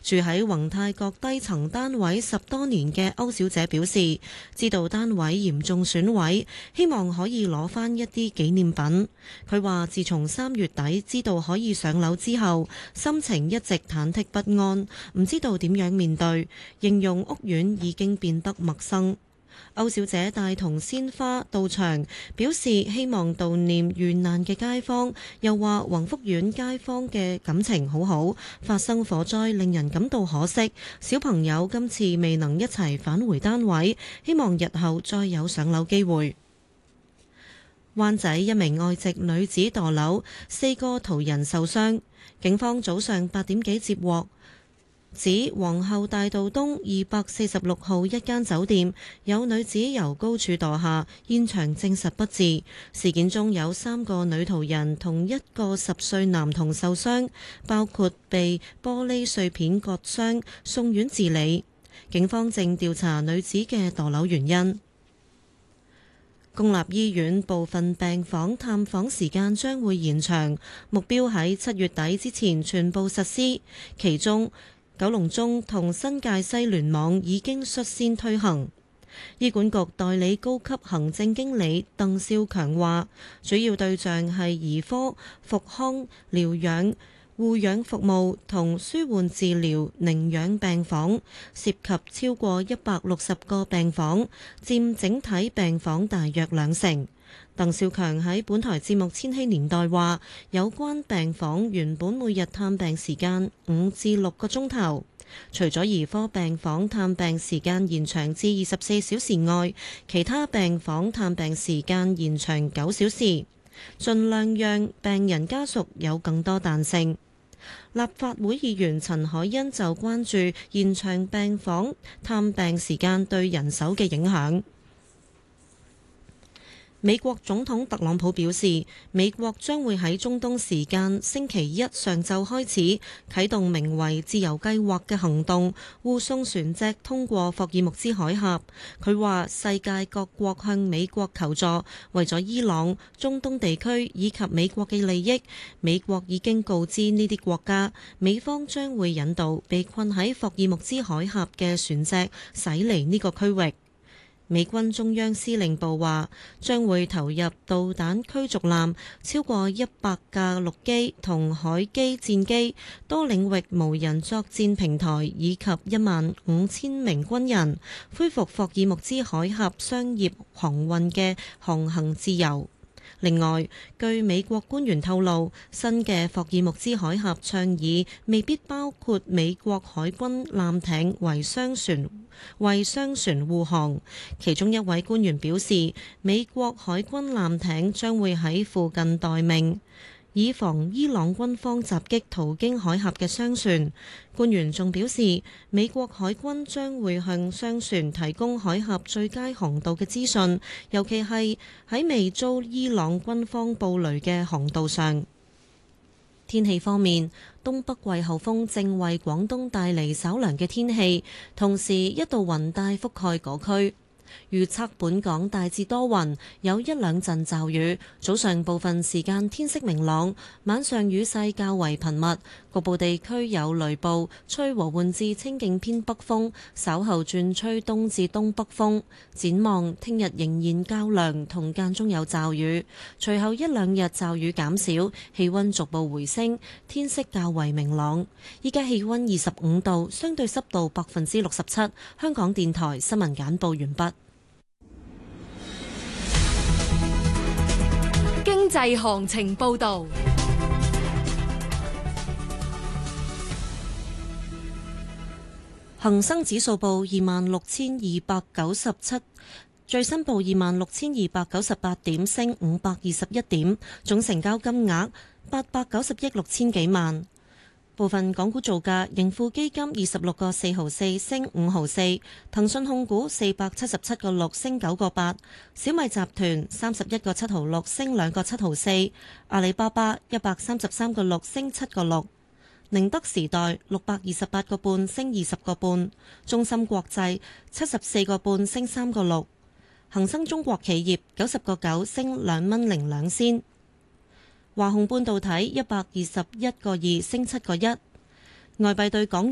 住喺宏泰閣低層單位10多年嘅歐小姐表示，知道單位嚴重損毀，希望可以攞返一啲紀念品。佢話自從3月底知道可以上樓之後，心情一直忐忑不安，唔知道點樣面對，形容屋苑已經變得陌生。歐小姐帶同鮮花到場，表示希望悼念遇難嘅街坊，又話宏福苑街坊嘅感情好好，發生火災令人感到可惜，小朋友今次未能一齊返回單位，希望日後再有上樓機會。灣仔一名外籍女子墮樓，4個途人受傷，警方早上8點幾接獲，指皇后大道東246號一間酒店有女子由高處墮下，現場證實不治。事件中有3個女途人同1個10歲男童受傷，包括被玻璃碎片割傷，送院治理。警方正調查女子嘅墮樓原因。公立醫院部分病房探訪時間將會延長，目標喺7月底之前全部實施。其中九龍中同新界西聯網已經率先推行。醫管局代理高級行政經理鄧少強話，主要對象係兒科、復康、療養、護養服務同舒緩治療寧養病房，涉及超過160個病房，佔整體病房大約20%。鄧少強喺本台節目《千禧年代》話，有關病房原本每日探病時間5至6個鐘頭，除咗兒科病房探病時間延長至24小時外，其他病房探病時間延長9小時，盡量讓病人家屬有更多彈性。立法會議員陳凱欣就關注延長病房探病時間對人手嘅影響。美國總統特朗普表示，美國將會喺中東時間星期一上晝開始啟動名為自由計劃嘅行動，護送船隻通過霍爾木茲海峽。佢話世界各國向美國求助，為咗伊朗、中東地區以及美國嘅利益，美國已經告知呢啲國家，美方將會引導被困喺霍爾木茲海峽嘅船隻駛離呢個區域。美軍中央司令部話將會投入導彈驅逐艦、超過100架陸基同海基戰機、多領域無人作戰平台以及15000名軍人，恢復霍爾木茲海峽商業航運嘅航行自由。另外，據美國官員透露，新嘅霍爾木茲海峽倡議未必包括美國海軍艦艇為商船護航。其中一位官員表示，美國海軍艦艇將會喺附近待命，以防伊朗軍方襲擊途經海峽嘅商船。官員仲表示，美國海軍將會向商船提供海峽最佳航道嘅資訊，尤其係喺未遭伊朗軍方布雷嘅航道上。天氣方面，東北季候風正為廣東帶嚟稍涼嘅天氣，同時一道雲帶覆蓋嗰區。預測本港大致多雲，有1兩陣驟雨。早上部分時間天色明朗，晚上雨勢較為頻密，局部地區有雷暴，吹和緩至清勁偏北風，稍後轉吹東至東北風。展望聽日仍然較涼，同間中有驟雨，隨後1兩日驟雨減少，氣溫逐步回升，天色較為明朗。依家氣溫25度，相對濕度67%。香港電台新聞簡報完畢。 經濟行情報道， 恒生指數報26,297，最新報26,298點，升521點，總成交金額890億6千幾萬。部分港股造價，盈富基金26個4毫4升5毫4，騰訊控股477個6升9個8，小米集團31個7毫6升2個7毫4，阿里巴巴133個6升7個6，寧德時代628個半升20個半，中芯國際74個半升3個6，恒生中國企業90個9升2蚊零2仙。華虹半導體121個2升7個1，外幣對港